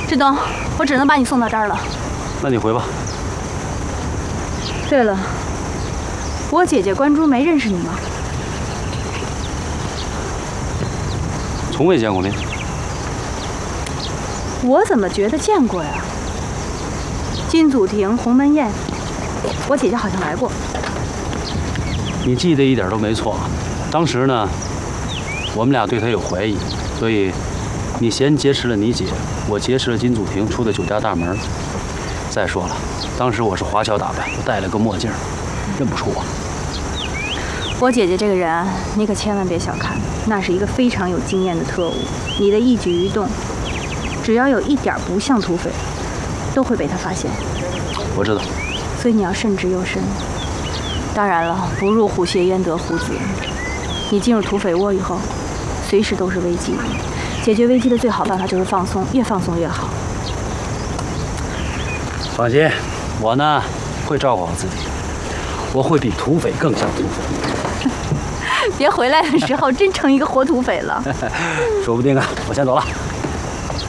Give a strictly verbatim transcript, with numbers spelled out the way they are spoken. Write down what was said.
志东，我只能把你送到这儿了。 那你回吧。 对了，我姐姐关珠梅认识你吗？ 从未见过面。 我怎么觉得见过呀？金祖亭鸿门宴，我姐姐好像来过。 你记得一点都没错。当时呢，我们俩对她有怀疑，所以你先劫持了你姐，我劫持了金祖亭出的酒家大门。再说了，当时我是华侨打扮，我戴了个墨镜，认不出我。 我姐姐这个人啊，你可千万别小看，那是一个非常有经验的特务。你的一举一动，只要有一点不像土匪，都会被她发现。 我知道。 所以你要慎之又慎。当然了，不入虎穴焉得虎子。你进入土匪窝以后，随时都是危机。解决危机的最好办法就是放松，越放松越好。 放心，我呢会照顾好自己，我会比土匪更像土匪。 别回来的时候真成一个活土匪了。 说不定啊，我先走了。